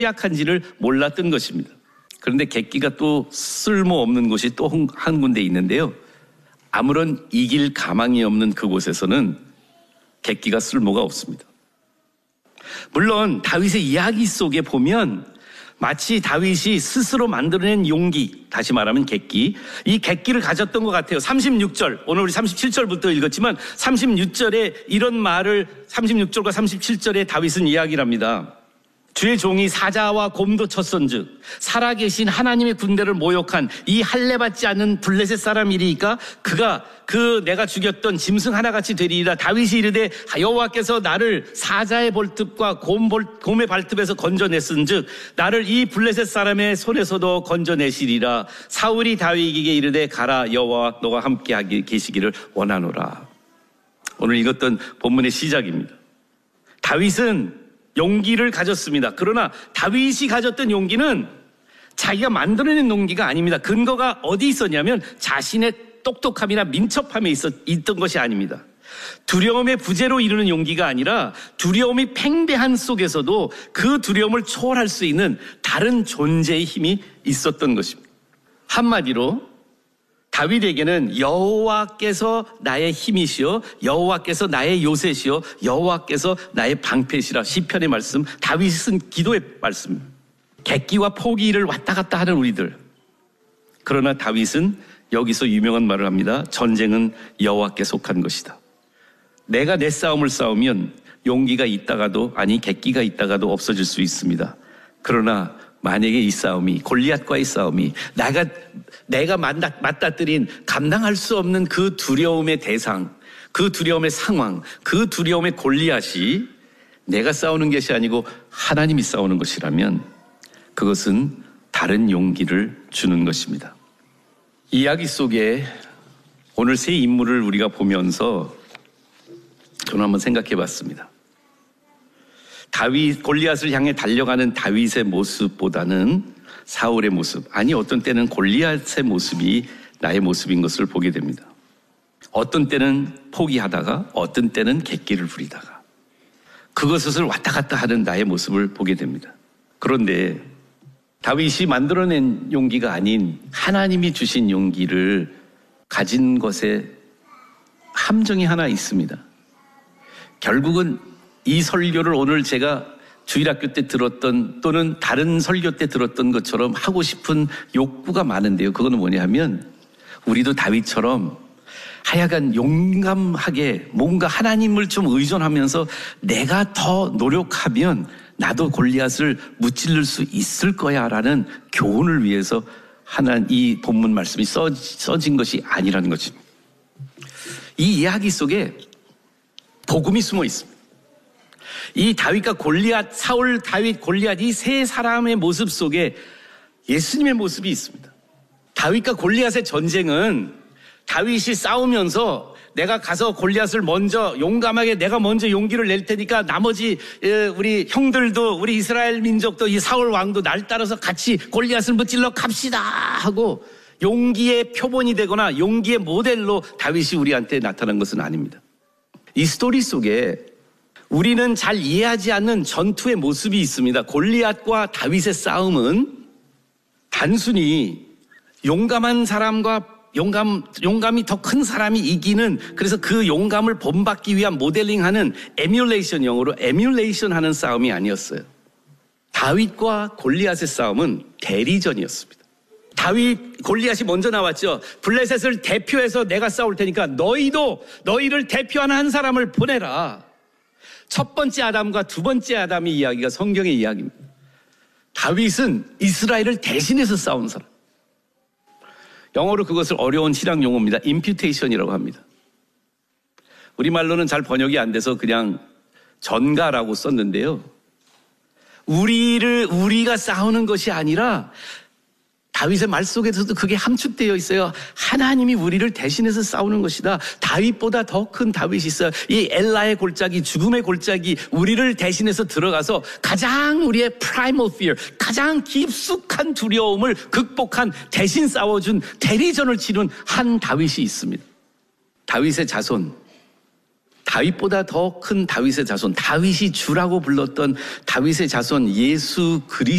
약한지를 몰랐던 것입니다. 그런데 객기가 또 쓸모없는 곳이 또 한 군데 있는데요. 아무런 이길 가망이 없는 그곳에서는 객기가 쓸모가 없습니다. 물론 다윗의 이야기 속에 보면 마치 다윗이 스스로 만들어낸 용기, 다시 말하면 객기, 이 객기를 가졌던 것 같아요. 36절, 오늘 우리 37절부터 읽었지만 36절에 이런 말을 36절과 37절에 다윗은 이야기를 합니다. 주의 종이 사자와 곰도 쳤은즉 살아계신 하나님의 군대를 모욕한 이 할례받지 않는 블레셋 사람이리까 그가 그 내가 죽였던 짐승 하나같이 되리이다. 다윗이 이르되 여호와께서 나를 사자의 볼톱과 곰의 발톱에서 건져냈은즉 나를 이 블레셋 사람의 손에서도 건져내시리라. 사울이 다윗에게 이르되 가라, 여호와와 너가 함께 계시기를 원하노라. 오늘 읽었던 본문의 시작입니다. 다윗은 용기를 가졌습니다. 그러나 다윗이 가졌던 용기는 자기가 만들어낸 용기가 아닙니다. 근거가 어디 있었냐면 자신의 똑똑함이나 민첩함에 있던 것이 아닙니다. 두려움의 부재로 이루는 용기가 아니라 두려움이 팽배한 속에서도 그 두려움을 초월할 수 있는 다른 존재의 힘이 있었던 것입니다. 한마디로 다윗에게는 여호와께서 나의 힘이시오, 여호와께서 나의 요새시오, 여호와께서 나의 방패시라. 시편의 말씀, 다윗은 기도의 말씀. 객기와 포기를 왔다 갔다 하는 우리들. 그러나 다윗은 여기서 유명한 말을 합니다. 전쟁은 여호와께 속한 것이다. 내가 내 싸움을 싸우면 용기가 있다가도, 아니 객기가 있다가도 없어질 수 있습니다. 그러나 만약에 이 싸움이, 골리앗과의 싸움이 내가 맞닥뜨린 감당할 수 없는 그 두려움의 대상, 그 두려움의 상황, 그 두려움의 골리앗이 내가 싸우는 것이 아니고 하나님이 싸우는 것이라면 그것은 다른 용기를 주는 것입니다. 이야기 속에 오늘 세 인물을 우리가 보면서 저는 한번 생각해 봤습니다. 골리앗을 향해 달려가는 다윗의 모습보다는 사울의 모습, 아니 어떤 때는 골리앗의 모습이 나의 모습인 것을 보게 됩니다. 어떤 때는 포기하다가 어떤 때는 객기를 부리다가 그것을 왔다 갔다 하는 나의 모습을 보게 됩니다. 그런데 다윗이 만들어낸 용기가 아닌 하나님이 주신 용기를 가진 것에 함정이 하나 있습니다. 결국은 이 설교를 오늘 제가 주일학교 때 들었던 또는 다른 설교 때 들었던 것처럼 하고 싶은 욕구가 많은데요. 그건 뭐냐 하면 우리도 다윗처럼 하여간 용감하게 뭔가 하나님을 좀 의존하면서 내가 더 노력하면 나도 골리앗을 무찔러 수 있을 거야 라는 교훈을 위해서 이 본문 말씀이 써진 것이 아니라는 것입니다. 이 이야기 속에 복음이 숨어 있습니다. 이 다윗과 골리앗, 사울, 다윗, 골리앗 이 세 사람의 모습 속에 예수님의 모습이 있습니다. 다윗과 골리앗의 전쟁은 다윗이 싸우면서 내가 가서 골리앗을 먼저 용감하게 내가 먼저 용기를 낼 테니까 나머지 우리 형들도 우리 이스라엘 민족도 이 사울 왕도 날 따라서 같이 골리앗을 무찔러 갑시다 하고 용기의 표본이 되거나 용기의 모델로 다윗이 우리한테 나타난 것은 아닙니다. 이 스토리 속에 우리는 잘 이해하지 않는 전투의 모습이 있습니다. 골리앗과 다윗의 싸움은 단순히 용감한 사람과 용감이 더 큰 사람이 이기는, 그래서 그 용감을 본받기 위한 모델링하는 에뮬레이션, 영어로 에뮬레이션 하는 싸움이 아니었어요. 다윗과 골리앗의 싸움은 대리전이었습니다. 골리앗이 먼저 나왔죠. 블레셋을 대표해서 내가 싸울 테니까 너희를 대표하는 한 사람을 보내라. 첫 번째 아담과 두 번째 아담의 이야기가 성경의 이야기입니다. 다윗은 이스라엘을 대신해서 싸운 사람. 영어로 그것을 어려운 신학 용어입니다. 임퓨테이션이라고 합니다. 우리말로는 잘 번역이 안 돼서 그냥 전가라고 썼는데요. 우리가 싸우는 것이 아니라 다윗의 말 속에서도 그게 함축되어 있어요. 하나님이 우리를 대신해서 싸우는 것이다. 다윗보다 더 큰 다윗이 있어요. 이 엘라의 골짜기, 죽음의 골짜기, 우리를 대신해서 들어가서 가장 우리의 primal fear, 가장 깊숙한 두려움을 극복한, 대신 싸워준, 대리전을 치른 한 다윗이 있습니다. 다윗의 자손, 다윗보다 더 큰 다윗의 자손, 다윗이 주라고 불렀던 다윗의 자손 예수 그리스도